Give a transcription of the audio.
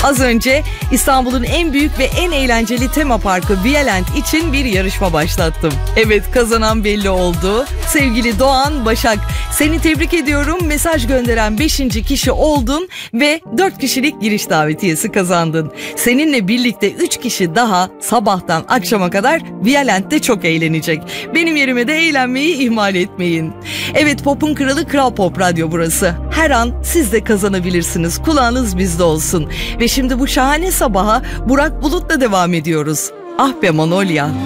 Az önce İstanbul'un en büyük ve en eğlenceli tema parkı Vialand için bir yarışma başlattım. Evet, kazanan belli oldu. Sevgili Doğan Başak, seni tebrik ediyorum. Mesaj gönderen 5. kişi oldun ve 4 kişilik giriş davetiyesi kazandın. Seninle birlikte 3 kişi daha sabahtan akşama kadar Vialand'de çok eğlenecek. Benim yerime de eğlenmeyi ihmal etmeyin. Evet, Pop'un kralı Kral Pop Radyo burası. Her an siz de kazanabilirsiniz. Kulağınız bizde olsun. Ve şimdi bu şahane sabaha Burak Bulut'la devam ediyoruz. Ah be Manolya.